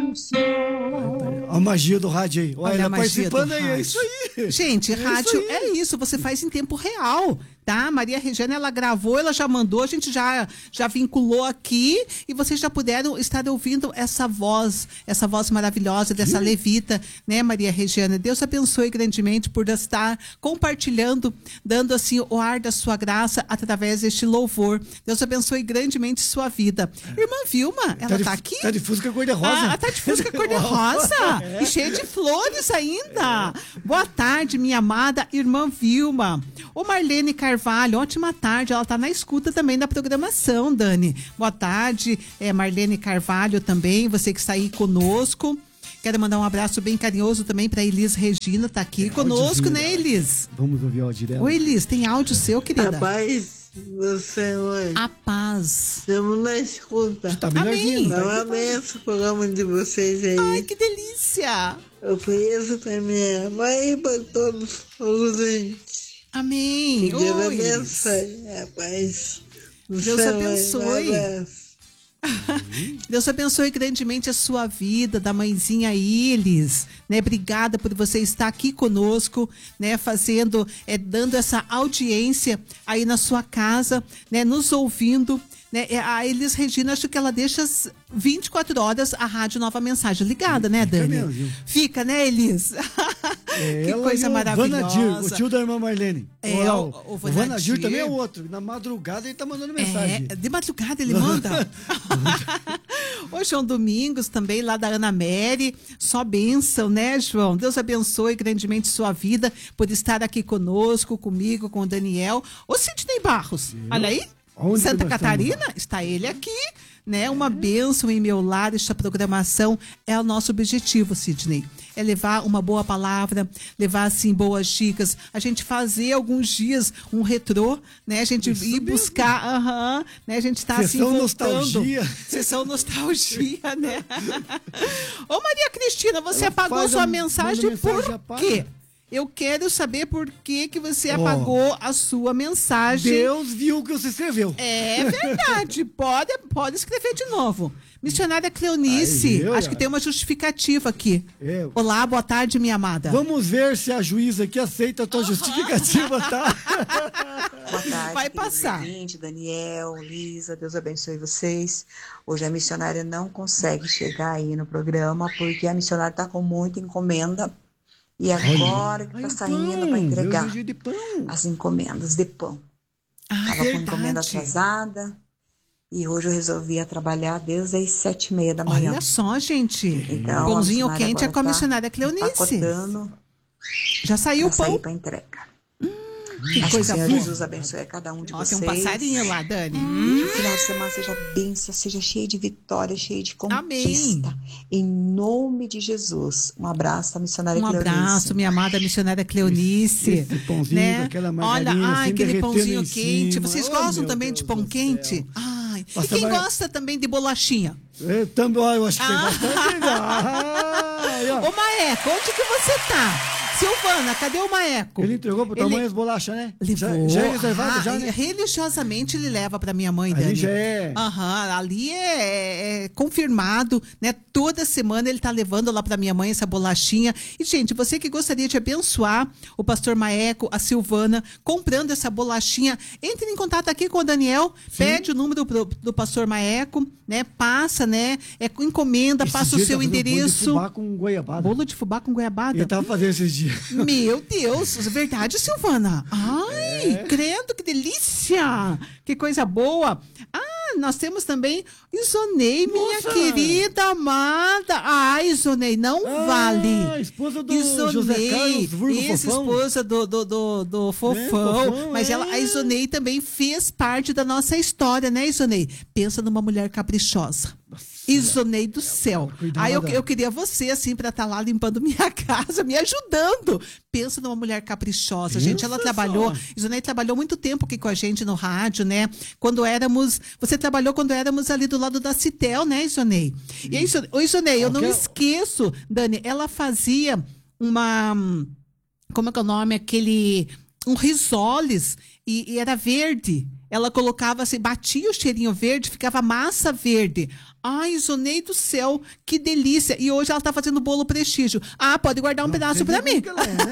A magia do rádio aí. Olha ela participando aí, é isso aí. Gente, rádio é isso, você faz em tempo real, tá? Maria Regiane, ela gravou, ela já mandou, a gente já vinculou aqui e vocês já puderam estar ouvindo essa voz maravilhosa dessa levita, né, Maria Regiane? Deus abençoe grandemente por estar compartilhando, dando assim o ar da sua graça através deste louvor. Deus abençoe grandemente sua vida. Irmã Vilma, ela tá aqui? Tá de fusca cor-de-rosa. Tá de fusca cor-de-rosa e cheia de flores ainda. Boa tarde, minha amada irmã Vilma. Ô Marlene Carvalho, ótima tarde. Ela tá na escuta também da programação, Dani. Boa tarde, Marlene Carvalho também, você que está aí conosco. Quero mandar um abraço bem carinhoso também para Elis Regina, tá aqui conosco, né, Elis? Vamos ouvir o áudio dela. Oi, Elis, tem áudio seu, querida? A paz do Senhor. A paz. Estamos na escuta. Tá melhorzinho. Parabéns o programa de vocês aí. Ai, que delícia. Eu conheço pra minha mãe e pra todos os ouvintes. Amém. Que Deus abençoe. A paz do Deus Senhor. abençoe. Deus abençoe grandemente a sua vida, da mãezinha Ilis, né? Obrigada por você estar aqui conosco, né? Fazendo, dando essa audiência aí na sua casa, né? Nos ouvindo, né? A Elis Regina, acho que ela deixa as 24 horas a Rádio Nova Mensagem ligada, né, Dani? Fica, né, Elis? Que coisa maravilhosa. O tio da irmã Marlene. O Vanadir também é outro. Na madrugada ele tá mandando mensagem. De madrugada ele manda. Hoje é um Domingos também, lá da Ana Mary. Só bênção, né, João? Deus abençoe grandemente sua vida por estar aqui conosco, comigo, com o Daniel. Ô Sidney Barros, olha aí. Onde Santa Catarina, está ele aqui, né? Uma bênção em meu lar. Esta programação é o nosso objetivo, Sidney. É levar uma boa palavra, levar, assim, boas dicas. A gente fazer alguns dias um retrô, né? A gente ir buscar, né? A gente tá assim voltando. Sessão nostalgia, né? Ô Maria Cristina, você apagou sua mensagem por quê? Eu quero saber por que você apagou a sua mensagem. Deus viu o que você escreveu. É verdade. Pode escrever de novo. Missionária Cleonice, acho que tem uma justificativa aqui. Olá, boa tarde, minha amada. Vamos ver se a juíza aqui aceita a tua justificativa, tá? Boa tarde. Vai passar. Daniel, Lisa, Deus abençoe vocês. Hoje a missionária não consegue chegar aí no programa porque a missionária está com muita encomenda. E agora que está saindo para entregar as encomendas de pão. Estava com encomenda atrasada e hoje eu resolvi trabalhar desde as 7h30 da manhã. Olha só, gente. Então, pãozinho quente é com a missionária Cleonice. Já saiu o pão. Sair para entrega. Que coisa boa. Jesus abençoe a cada um de vocês. Tem um passarinho lá, Dani. Que o final de semana seja bênção, seja cheio de vitória, cheio de conquista. Amém. Em nome de Jesus. Um abraço à missionária Cleonice. Um abraço, minha amada missionária Cleonice. Esse pãozinho, né? Aquela margarina. Olha, assim, aquele pãozinho quente. Cima. Vocês gostam também de pão quente? Ai. E quem gosta também de bolachinha? Eu também, eu acho que tem bastante. Ô, Maeco, onde que você tá? Silvana, cadê o Maeco? Ele entregou pro tamanho as bolachas, né? Levou. Já é reservado, já, né? Religiosamente ele leva pra minha mãe, Dani. Ali já é... ali é confirmado, né? Toda semana ele tá levando lá pra minha mãe essa bolachinha. E, gente, você que gostaria de abençoar o pastor Maeco, a Silvana, comprando essa bolachinha, entre em contato aqui com o Daniel, pede o número do pastor Maeco, né? Passa, né? Encomenda, passa o seu endereço. Bolo de fubá com goiabada. Bolo de fubá com goiabada? Ele tava fazendo esses dias. Meu Deus, é verdade, Silvana? Ai, credo, que delícia! Que coisa boa! Nós temos também Isonei, minha querida amada. Isonei, não vale. Esposa do Isonei, José Carlos, esposa do Fofão. Mas a Isonei também fez parte da nossa história, né, Isonei? Pensa numa mulher caprichosa. Isonei do céu. Aí eu queria você, assim, pra estar lá limpando minha casa, me ajudando. Pensa numa mulher caprichosa, gente. Ela trabalhou, Isonei trabalhou muito tempo aqui com a gente no rádio, né? Você trabalhou quando éramos ali do lado da Citel, né, Isonei? E aí, Isonei, eu não esqueço, Dani, ela fazia como é que é o nome? um risoles e era verde. Ela colocava assim, batia o cheirinho verde, ficava massa verde. Ai, Zonei do céu, que delícia. E hoje ela tá fazendo bolo Prestígio. Ah, pode guardar um pedaço pra mim.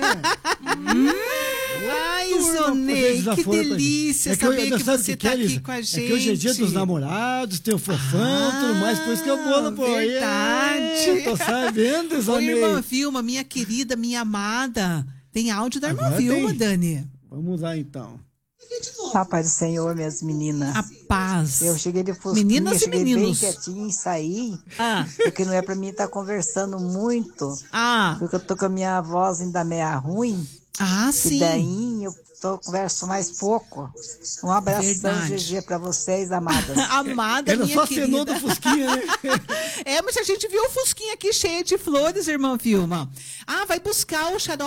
Ai, Zonei, que delícia saber que você tá aqui com a gente. É que hoje é dia dos namorados, tem o fofão, tudo mais, por isso que eu bolo, pô. Verdade. Tô sabendo, Zonei. Oi, irmã Vilma, minha querida, minha amada. Tem áudio da irmã Vilma, Dani. Vamos lá, então. A paz do Senhor, minhas meninas. A paz. Eu cheguei de fusquinha, Meninas e meninos. Bem quietinho e saí, porque não é pra mim estar conversando muito, porque eu tô com a minha voz ainda meio ruim. Sim. E daí eu converso mais pouco. Um abração, GG, pra vocês, amadas. Amada, Ela minha só querida. acenou do Fusquinha, né? Mas a gente viu o Fusquinha aqui cheio de flores, irmã Vilma. Vai buscar o xarope